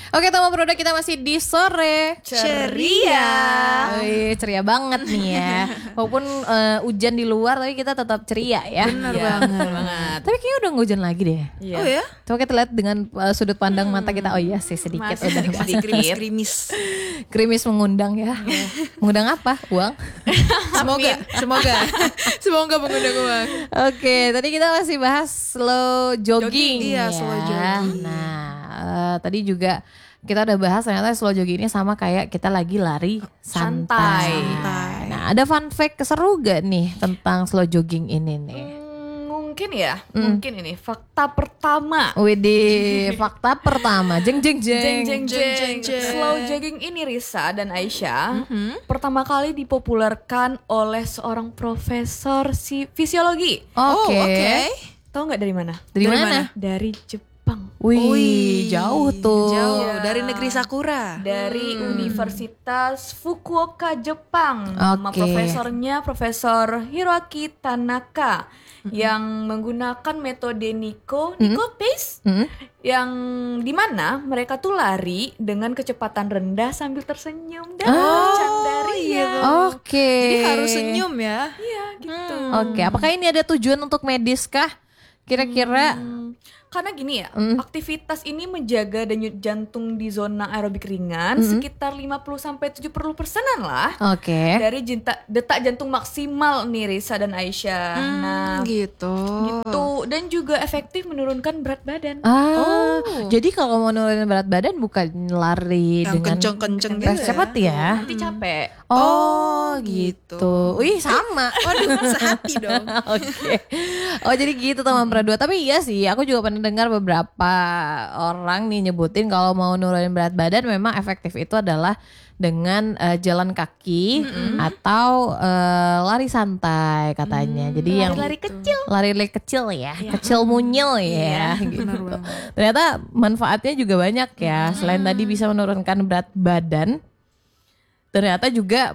Oke, teman produk kita masih di sore ceria. Wih, ceria banget nih ya. Walaupun hujan di luar tapi kita tetap ceria ya. Bener Ya. banget. Tapi kayaknya udah hujan lagi deh. Iya. Oh ya? Coba kita lihat dengan sudut pandang mata kita. Oh iya sih sedikit. Masih krimis. Krimis mengundang ya. Mengundang apa? Uang? Semoga mengundang uang. Oke, tadi kita masih bahas slow jogging ya. Iya, slow jogging. Nah, tadi juga kita udah bahas ternyata slow jogging ini sama kayak kita lagi lari santai. Nah, ada fun fact seru gak nih tentang slow jogging ini nih? Mungkin ini fakta pertama. Widih, fakta pertama. Jeng. Slow jogging ini Risa dan Aisyah pertama kali dipopulerkan oleh seorang profesor fisiologi. Oke. Tahu nggak dari mana? Dari mana? Dari Jepang. Wih, jauh tuh. Jauh dari negeri Sakura. Dari Universitas Fukuoka, Jepang. Nama Oke. profesornya Profesor Hiroaki Tanaka yang menggunakan metode Nico pace yang dimana mereka tuh lari dengan kecepatan rendah sambil tersenyum dan bercanda. Oke. Jadi harus senyum ya. Iya gitu. Oke, apakah ini ada tujuan untuk medis kah? Kira-kira Karena gini ya, aktivitas ini menjaga denyut jantung di zona aerobik ringan sekitar 50-70% lah. Oke. Dari detak jantung maksimal nih Risa dan Aisyah. Nah, Gitu. dan juga efektif menurunkan berat badan. Jadi kalau mau nurunin berat badan bukan lari Yang dengan kenceng-kenceng tes gitu cepat ya? Nanti capek. Oh gitu. Wih sama. Waduh, sehati dong. Oke. Oh jadi gitu teman Pradua. Tapi iya sih, aku juga pernah dengar beberapa orang nih nyebutin kalau mau nurunin berat badan memang efektif itu adalah dengan jalan kaki atau lari santai katanya. Jadi yang lari-lari kecil ya, kecil munyil ya. Gitu. Ternyata manfaatnya juga banyak ya. Selain tadi bisa menurunkan berat badan, ternyata juga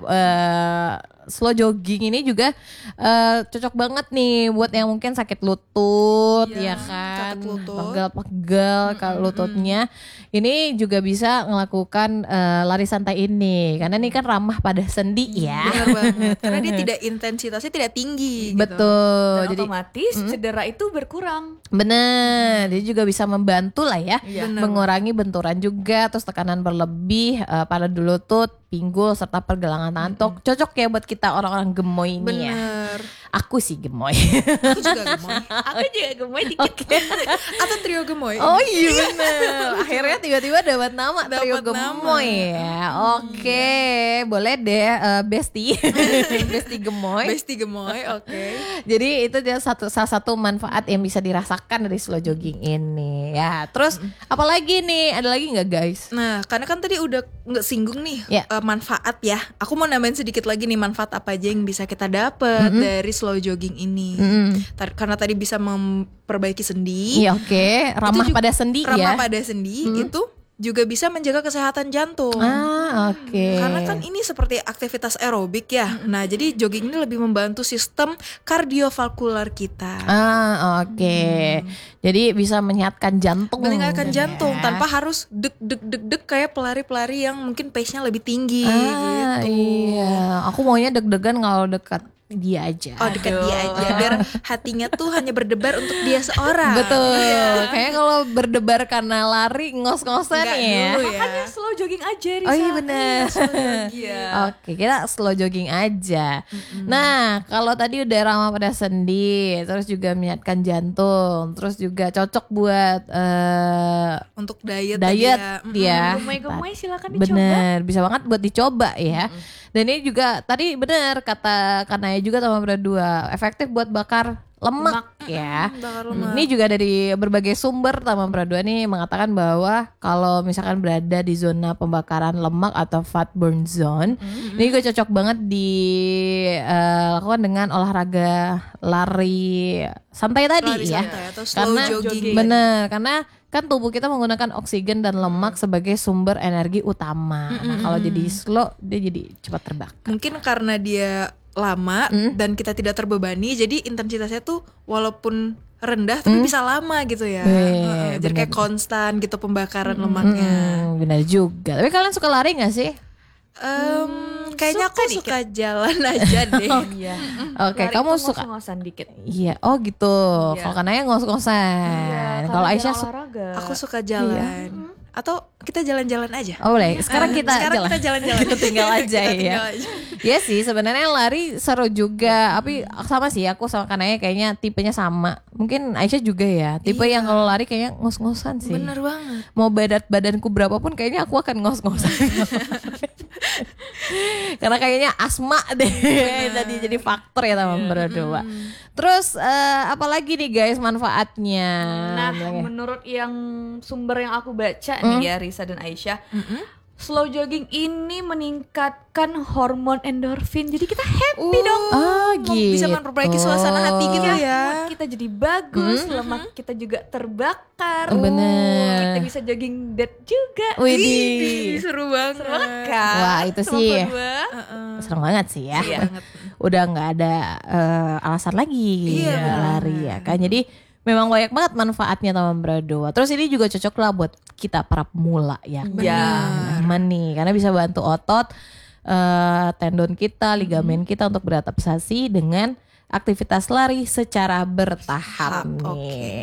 slow jogging ini juga cocok banget nih buat yang mungkin sakit lutut ya kan, sakit lutut. pegel-pegel kalau lututnya. Ini juga bisa melakukan lari santai ini karena ini kan ramah pada sendi ya. Benar banget. Karena dia tidak intensitasnya tidak tinggi. Betul. Dan Jadi otomatis cedera itu berkurang. bener, dia juga bisa membantu lah ya, Bener. mengurangi benturan juga, terus tekanan berlebih pada lutut, pinggul serta pergelangan tangan. Cocok ya buat kita orang-orang gemoy ini ya. Bener. Aku sih gemoy. Aku juga gemoy. Aku juga gemoy dikit. Atau trio gemoy. Oh iya bener. Akhirnya tiba-tiba dapat nama trio Dapat gemoy ya. Oke, boleh deh Besti. Besti gemoy. Besti gemoy, oke. Jadi itu dia salah satu manfaat yang bisa dirasakan dari slow jogging ini ya. Terus apalagi nih? Ada lagi nggak guys? Nah, karena kan tadi udah nggak singgung nih Ya. manfaat ya. Aku mau nambahin sedikit lagi nih manfaat apa aja yang bisa kita dapat dari slow jogging ini. Karena tadi bisa memperbaiki sendi. Iya oke. Ramah juga- pada sendi ramah ya. pada sendi itu juga bisa menjaga kesehatan jantung. Oke. Karena kan ini seperti aktivitas aerobik ya. Nah, jadi jogging ini lebih membantu sistem kardiovaskular kita. Oke. Jadi bisa menyehatkan jantung. Meningkatkan ya. jantung tanpa harus deg kayak pelari-pelari yang mungkin pace-nya lebih tinggi gitu. Iya. Aku maunya deg-degan kalau dekat dia aja. Oh, dekat dia aja biar hatinya tuh hanya berdebar untuk dia seorang. Betul. Kayaknya kalau berdebar karena lari ngos-ngosan Enggak ya. dulu ya. Makanya slow jogging aja Risa. Oh iya benar. Iya. Oke, kita slow jogging aja. Nah, kalau tadi udah ramah pada sendi, terus juga menyehatkan jantung, terus juga cocok buat Untuk diet diet tadi ya. ya. Gemoy-gemoy silakan dicoba. Bener, bisa banget buat dicoba ya. Dan ini juga tadi bener kata Kanaya juga sama berdua, efektif buat bakar lemak ya. Bakar lemak. Ini juga dari berbagai sumber Taman Pradua nih mengatakan bahwa kalau misalkan berada di zona pembakaran lemak atau fat burn zone, ini juga cocok banget dilakukan dengan olahraga lari santai tadi Lari ya. santai atau slow Karena jogging. bener, karena kan tubuh kita menggunakan oksigen dan lemak sebagai sumber energi utama. Nah, kalau jadi slow dia jadi cepat terbakar. Mungkin karena dia lama dan kita tidak terbebani, jadi intensitasnya tuh walaupun rendah tapi bisa lama gitu ya. Jadi kayak konstan gitu pembakaran lemaknya. Benar juga. Tapi kalian suka lari gak sih? Kayaknya aku suka jalan aja deh. Iya. Oke, Lari kamu tuh suka? ngos-ngosan dikit. Iya, oh gitu. Iya. Kalau Kanaya ngos-ngosan. Kalau Aisyah olahraga. Aku suka jalan. Atau kita jalan-jalan aja. Oh boleh. Sekarang kita Sekarang jalan. kita jalan-jalan. Kita tinggal aja Kita ya. tinggal aja. Iya sih, sebenarnya lari seru juga. Tapi sama sih, aku sama Kanaya kayaknya tipenya sama. Mungkin Aisyah juga ya. Tipe yang kalau lari kayaknya ngos-ngosan sih. Bener banget. Mau badanku berapapun kayaknya aku akan ngos-ngosan. Karena kayaknya asma deh tadi jadi faktor ya teman berdua. Terus apalagi nih guys manfaatnya? Nah, menurut yang sumber yang aku baca nih ya, Risa dan Aisyah, slow jogging ini meningkatkan hormon endorfin. Jadi kita happy dong. Oh gitu. Bisa memperbaiki suasana hati gitu ya. Mood kita jadi bagus, lemak kita juga terbakar. Bener. Kita bisa jogging dead juga. Widih. Seru banget. Seru banget kan? Wah, itu Sama sih. berdua. Serem banget sih ya. Iya. Udah nggak ada alasan lagi Iya, benar. lari ya kan. Jadi memang banyak banget manfaatnya teman berdua. Terus ini juga cocok lah buat kita para pemula ya. Teman nih, karena bisa bantu otot, tendon kita, ligamen kita untuk beradaptasi dengan aktivitas lari secara bertahap nih.